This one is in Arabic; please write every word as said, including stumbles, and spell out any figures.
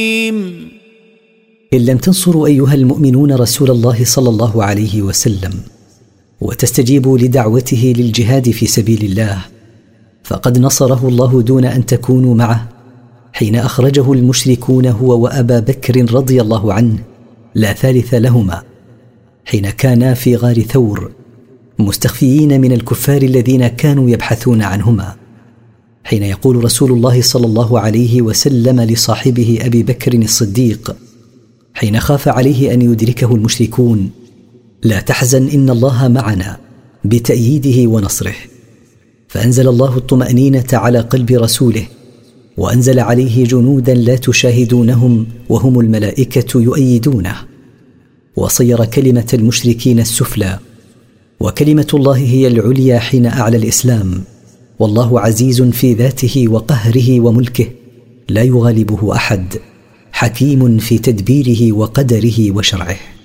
إن لم تنصروا أيها المؤمنون رسول الله صلى الله عليه وسلم وتستجيبوا لدعوته للجهاد في سبيل الله فقد نصره الله دون أن تكونوا معه حين أخرجه المشركون هو وأبا بكر رضي الله عنه لا ثالث لهما، حين كانا في غار ثور مستخفيين من الكفار الذين كانوا يبحثون عنهما، حين يقول رسول الله صلى الله عليه وسلم لصاحبه أبي بكر الصديق حين خاف عليه أن يدركه المشركون: لا تحزن إن الله معنا، بتأييده ونصره. فأنزل الله الطمأنينة على قلب رسوله وأنزل عليه جنودا لا تشاهدونهم وهم الملائكة يؤيدونه، وصير كلمة المشركين السفلى وكلمة الله هي العليا حين أعلى الإسلام، والله عزيز في ذاته وقهره وملكه لا يغالبه أحد، حكيم في تدبيره وقدره وشرعه.